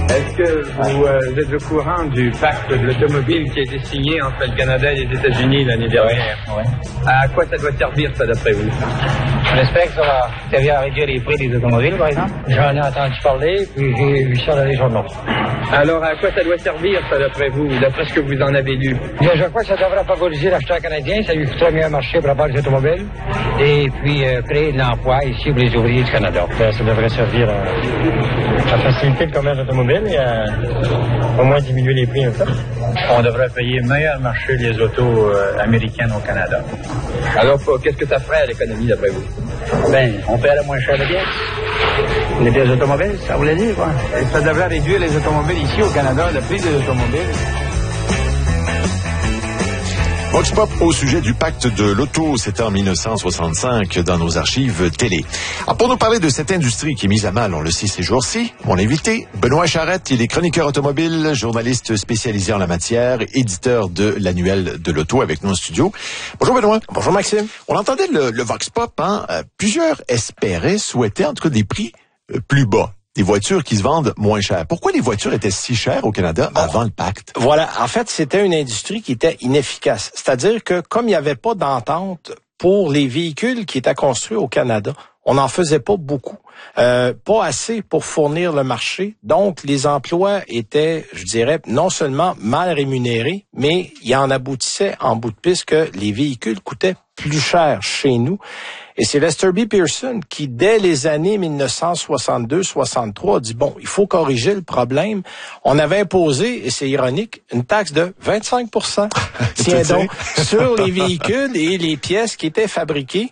Est-ce que vous êtes au courant du pacte de l'automobile qui a été signé entre le Canada et les États-Unis l'année dernière? Oui. À quoi ça doit servir, ça, d'après vous? J'espère que ça va servir à réduire les prix des automobiles, par exemple. J'en ai entendu parler, puis j'ai vu ça dans les journaux. Alors, à quoi ça doit servir, ça, d'après vous, d'après ce que vous en avez lu? Bien, je crois que ça devrait favoriser l'acheteur canadien, ça lui coûterait mieux un marché pour rapport aux automobiles, et puis créer de l'emploi ici pour les ouvriers du Canada. Ça devrait servir à faciliter le commerce automobile et à au moins diminuer les prix un peu. On devrait payer meilleur marché les autos américaines au Canada. Alors, qu'est-ce que ça ferait à l'économie, d'après vous? Ben, on paierait moins cher de biens. Les pièces automobiles, ça voulait dire, quoi. Et ça devrait réduire les automobiles ici au Canada, le prix des automobiles. Vox Pop au sujet du pacte de l'auto, c'était en 1965 dans nos archives télé. Alors pour nous parler de cette industrie qui est mise à mal, on le sait ces jours-ci, mon invité, Benoît Charette, il est chroniqueur automobile, journaliste spécialisé en la matière, éditeur de l'annuel de l'auto avec nous en studio. Bonjour Benoît. Bonjour Maxime. On entendait le Vox Pop, plusieurs espéraient, souhaitaient en tout cas des prix plus bas. Des voitures qui se vendent moins cher. Pourquoi les voitures étaient si chères au Canada avant le pacte? Voilà. En fait, c'était une industrie qui était inefficace. C'est-à-dire que comme il n'y avait pas d'entente pour les véhicules qui étaient construits au Canada, on n'en faisait pas beaucoup. Pas assez pour fournir le marché. Donc, les emplois étaient, je dirais, non seulement mal rémunérés, mais il en aboutissait en bout de piste que les véhicules coûtaient plus cher chez nous. Et c'est Lester B. Pearson qui, dès les années 1962-63, a dit, bon, il faut corriger le problème. On avait imposé, et c'est ironique, une taxe de 25%. Tiens donc, sur les véhicules et les pièces qui étaient fabriquées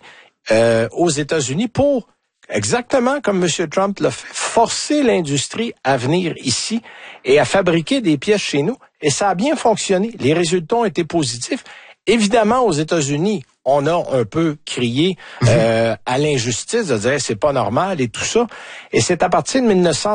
aux États-Unis pour, exactement comme M. Trump l'a fait, forcer l'industrie à venir ici et à fabriquer des pièces chez nous. Et ça a bien fonctionné. Les résultats ont été positifs. Évidemment, aux États-Unis, on a un peu crié à l'injustice de dire c'est pas normal et tout ça. Et c'est à partir de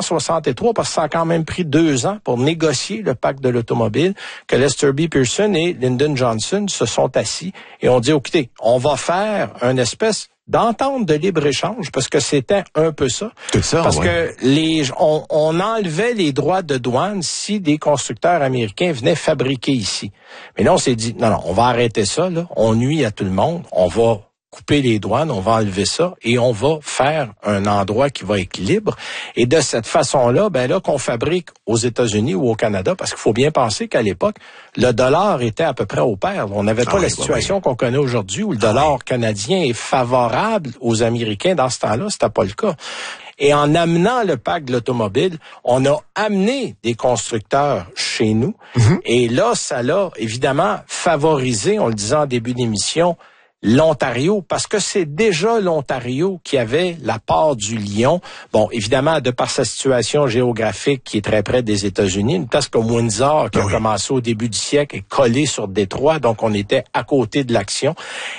1963, parce que ça a quand même pris 2 ans pour négocier le pacte de l'automobile, que Lester B. Pearson et Lyndon Johnson se sont assis et ont dit, écoutez, on va faire une espèce d'entente de libre-échange, parce que c'était un peu ça. C'est ça, parce ouais. que on enlevait les droits de douane si des constructeurs américains venaient fabriquer ici. Mais là, on s'est dit, non, on va arrêter ça, là. On nuit à tout le monde. On va couper les douanes, on va enlever ça et on va faire un endroit qui va être libre. Et de cette façon-là, ben là, qu'on fabrique aux États-Unis ou au Canada, parce qu'il faut bien penser qu'à l'époque, le dollar était à peu près au pair. On n'avait pas la situation qu'on connaît aujourd'hui où le dollar canadien est favorable aux Américains. Dans ce temps-là, c'était pas le cas. Et en amenant le pacte de l'automobile, on a amené des constructeurs chez nous. Et là, ça l'a évidemment favorisé, on le disait en début d'émission, l'Ontario, parce que c'est déjà l'Ontario qui avait la part du lion. Bon, évidemment, de par sa situation géographique qui est très près des États-Unis, une place comme Windsor, qui a commencé au début du siècle, est collée sur Détroit, donc on était à côté de l'action.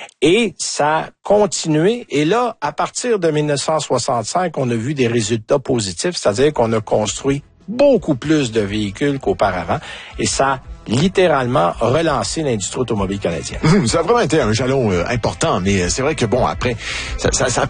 Et ça a continué. Et là, à partir de 1965, on a vu des résultats positifs, c'est-à-dire qu'on a construit beaucoup plus de véhicules qu'auparavant. Et ça a littéralement relancé l'industrie automobile canadienne. Ça a vraiment été un jalon important, mais c'est vrai que bon, après, ça